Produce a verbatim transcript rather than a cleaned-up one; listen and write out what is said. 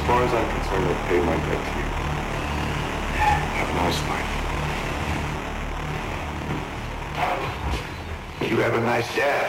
far as I'm concerned, I've paid my debt to you. Have a nice life. You have a nice dad.